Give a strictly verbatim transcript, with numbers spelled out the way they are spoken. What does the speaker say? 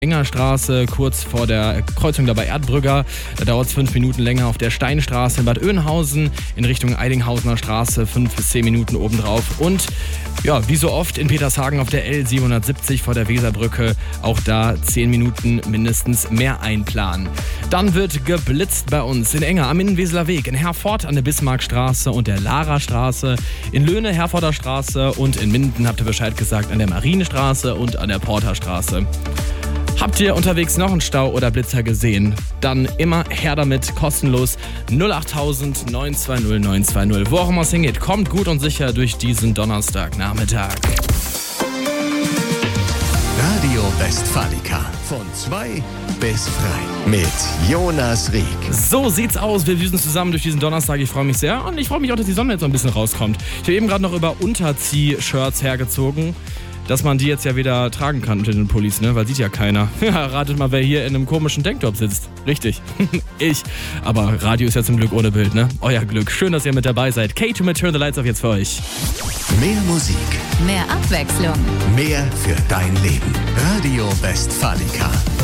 Engerstraße, kurz vor der Kreuzung da bei Erdbrügger. Da dauert es fünf Minuten länger auf der Steinstraße in Bad Oeynhausen in Richtung Eidinghausener Straße, fünf bis zehn Minuten obendrauf. Und ja, wie so oft in Petershagen auf der L siebenhundertsiebzig vor der Weserbrücke, auch da zehn Minuten mindestens mehr einplanen. Dann wird geblitzt bei uns in Enger am Innenweseler Weg, in Herford an der Bismarckstraße und der Larastraße, in Löhne, Herforder Straße und in Minden, habt ihr Bescheid gesagt, an der Marinestraße und an der Porterstraße. Habt ihr unterwegs noch einen Stau oder Blitzer gesehen? Dann immer her damit, kostenlos null acht tausend neun zwei null neun zwei null. Wo auch immer es hingeht, kommt gut und sicher durch diesen Donnerstagnachmittag. Radio Westfalica von zwei bis drei mit Jonas Rieck. So sieht's aus. Wir düsen zusammen durch diesen Donnerstag. Ich freue mich sehr und ich freue mich auch, dass die Sonne jetzt so ein bisschen rauskommt. Ich habe eben gerade noch über Unterzieh-Shirts hergezogen, dass man die jetzt ja wieder tragen kann unter den Pullis, ne? Weil sieht ja keiner. Ja, ratet mal, wer hier in einem komischen Tanktop sitzt. Richtig, ich. Aber Radio ist ja zum Glück ohne Bild, ne? Euer Glück. Schön, dass ihr mit dabei seid. K-To mit Turn the Lights Off jetzt für euch. Mehr Musik, mehr Abwechslung, mehr für dein Leben. Radio Westfalica.